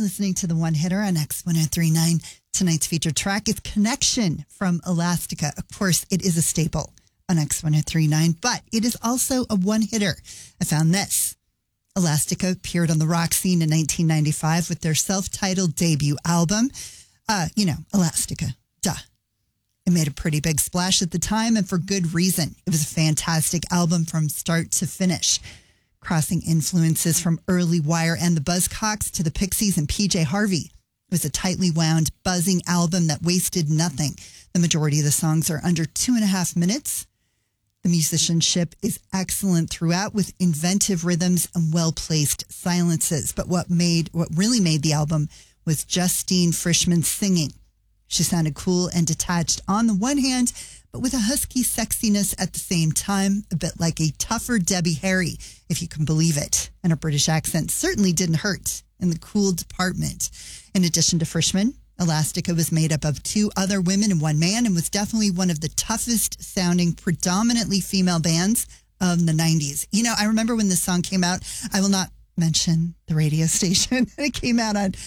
listening to the One Hitter on X1039. Tonight's featured track is Connection from Elastica. Of course, it is a staple on X1039, but it is also a one-hitter. I found this. Elastica appeared on the rock scene in 1995 with their self-titled debut album. Elastica. Duh. It made a pretty big splash at the time, and for good reason. It was a fantastic album from start to finish, crossing influences from early Wire and the Buzzcocks to the Pixies and PJ Harvey. It was a tightly wound, buzzing album that wasted nothing. The majority of the songs are under 2.5 minutes. The musicianship is excellent throughout, with inventive rhythms and well-placed silences. But what really made the album was Justine Frischmann's singing. She sounded cool and detached on the one hand, but with a husky sexiness at the same time, a bit like a tougher Debbie Harry, if you can believe it. And her British accent certainly didn't hurt in the cool department. In addition to Frischmann, Elastica was made up of 2 other women and 1 man, and was definitely one of the toughest sounding, predominantly female bands of the 90s. You know, I remember when this song came out, I will not mention the radio station that it came out on.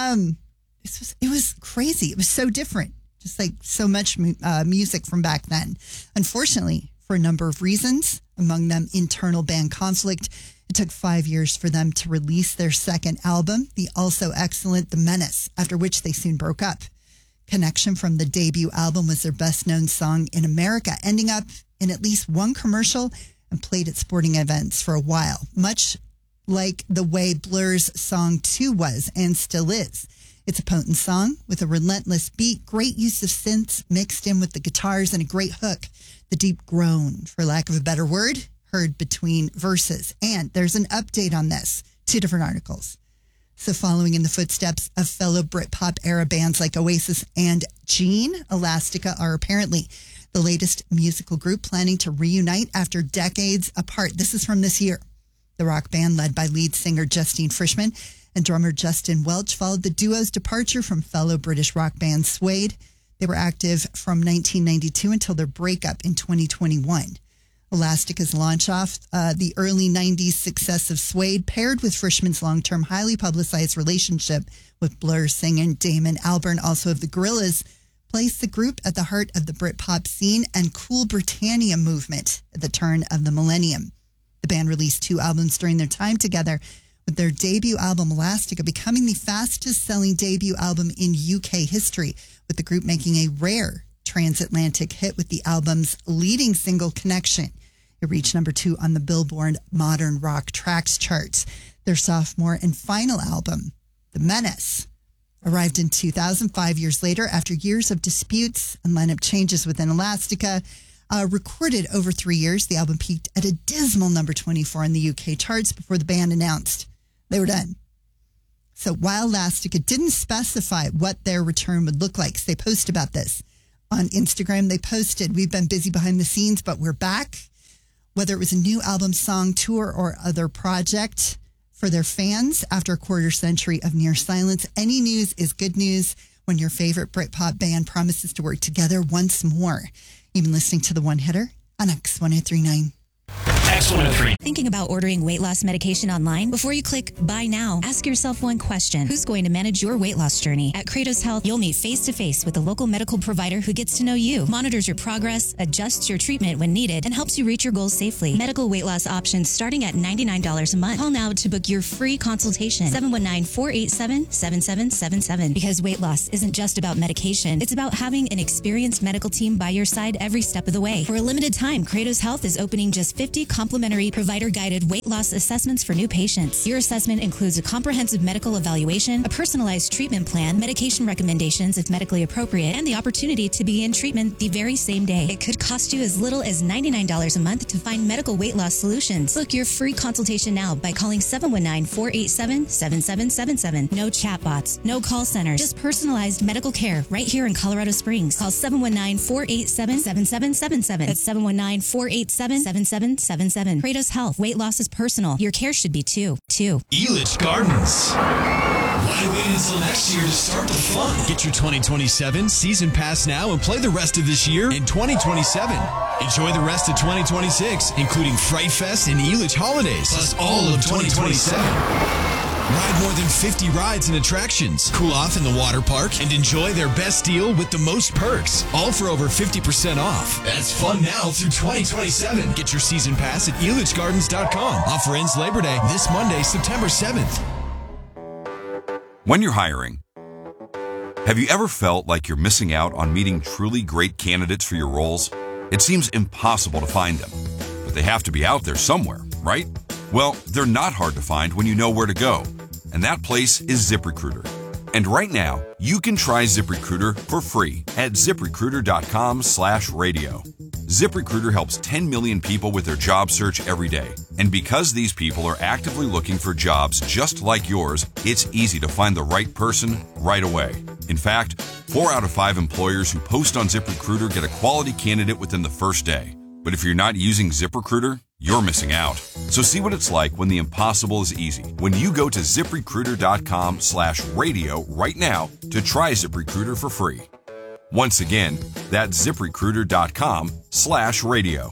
It was crazy. It was so different, just like so much music from back then. Unfortunately, for a number of reasons, among them internal band conflict, it took 5 years for them to release their second album, the also excellent The Menace, after which they soon broke up. Connection from the debut album was their best-known song in America, ending up in at least one commercial and played at sporting events for a while, much like the way Blur's song 2 was and still is. It's a potent song with a relentless beat, great use of synths mixed in with the guitars, and a great hook. The deep groan, for lack of a better word, heard between verses. And there's an update on this, 2 different articles. So following in the footsteps of fellow Britpop era bands like Oasis and Gene, Elastica are apparently the latest musical group planning to reunite after decades apart. This is from this year. The rock band, led by lead singer Justine Frischmann and drummer Justin Welch, followed the duo's departure from fellow British rock band Suede. They were active from 1992 until their breakup in 2021. Elastica's launch off the early 90s success of Suede, paired with Frischmann's long-term, highly publicized relationship with Blur singer Damon Albarn, also of the Gorillaz, placed the group at the heart of the Britpop scene and Cool Britannia movement at the turn of the millennium. The band released 2 albums during their time together, with their debut album Elastica becoming the fastest-selling debut album in UK history, with the group making a rare transatlantic hit with the album's leading single, Connection. It reached number 2 on the Billboard Modern Rock Tracks charts. Their sophomore and final album, The Menace, arrived in 2005 years later after years of disputes and lineup changes within Elastica. Recorded over 3 years, the album peaked at a dismal number 24 on the UK charts before the band announced they were done. So while Elastica didn't specify what their return would look like, so they posted about this on Instagram. They posted, "We've been busy behind the scenes, but we're back." Whether it was a new album, song, tour, or other project for their fans after a quarter century of near silence, any news is good news when your favorite Britpop band promises to work together once more. You've been listening to the One Hitter on X1039. X103. Thinking about ordering weight loss medication online? Before you click buy now, ask yourself one question. Who's going to manage your weight loss journey? At Kratos Health, you'll meet face-to-face with a local medical provider who gets to know you, monitors your progress, adjusts your treatment when needed, and helps you reach your goals safely. Medical weight loss options starting at $99 a month. Call now to book your free consultation. 719-487-7777. Because weight loss isn't just about medication. It's about having an experienced medical team by your side every step of the way. For a limited time, Kratos Health is opening just 50 complimentary provider-guided weight loss assessments for new patients. Your assessment includes a comprehensive medical evaluation, a personalized treatment plan, medication recommendations if medically appropriate, and the opportunity to begin treatment the very same day. It could cost you as little as $99 a month to find medical weight loss solutions. Book your free consultation now by calling 719-487-7777. No chatbots, no call centers, just personalized medical care right here in Colorado Springs. Call 719-487-7777. That's 719-487-7777. Kratos Health. Weight loss is personal. Your care should be too. Elitch Gardens. Why wait until next year to start the fun? Get your 2027 season pass now and play the rest of this year in 2027. Enjoy the rest of 2026, including Fright Fest and Elitch holidays, plus all of 2027. Ride more than 50 rides and attractions, cool off in the water park, and enjoy their best deal with the most perks, all for over 50% off. That's fun now through 2027. Get your season pass at ElitchGardens.com. Offer ends Labor Day this Monday, September 7th. When you're hiring, have you ever felt like you're missing out on meeting truly great candidates for your roles? It seems impossible to find them, but they have to be out there somewhere, right? Well, they're not hard to find when you know where to go, and that place is ZipRecruiter. And right now, you can try ZipRecruiter for free at ZipRecruiter.com/radio. ZipRecruiter helps 10 million people with their job search every day. And because these people are actively looking for jobs just like yours, it's easy to find the right person right away. In fact, 4 out of 5 employers who post on ZipRecruiter get a quality candidate within the first day. But if you're not using ZipRecruiter, you're missing out. So see what it's like when the impossible is easy. When you go to ZipRecruiter.com/radio right now to try ZipRecruiter for free. Once again, that's ZipRecruiter.com/radio.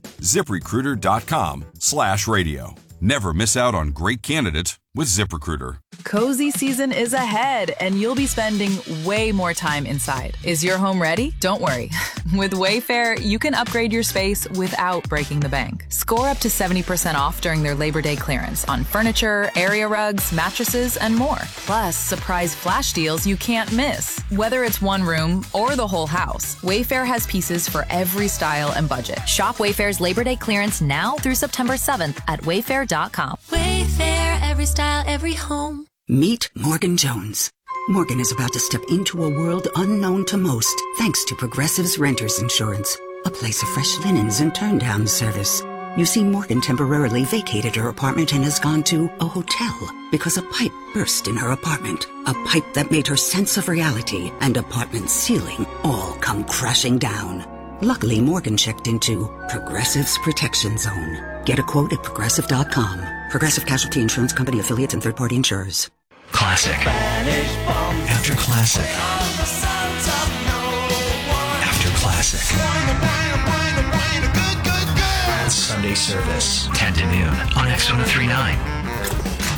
ZipRecruiter.com/radio. Never miss out on great candidates with ZipRecruiter. Cozy season is ahead, and you'll be spending way more time inside. Is your home ready? Don't worry. With Wayfair, you can upgrade your space without breaking the bank. Score up to 70% off during their Labor Day clearance on furniture, area rugs, mattresses, and more. Plus, surprise flash deals you can't miss. Whether it's one room or the whole house, Wayfair has pieces for every style and budget. Shop Wayfair's Labor Day clearance now through September 7th at wayfair.com. Wayfair, every style, every home. Meet Morgan Jones. Morgan is about to step into a world unknown to most, thanks to Progressive's Renters Insurance, a place of fresh linens and turn-down service. You see, Morgan temporarily vacated her apartment and has gone to a hotel because a pipe burst in her apartment. A pipe that made her sense of reality and apartment ceiling all come crashing down. Luckily, Morgan checked into Progressive's Protection Zone. Get a quote at Progressive.com. Progressive Casualty Insurance Company affiliates and third-party insurers. Classic. After classic. After classic. Sunday service, 10 to noon on X1039.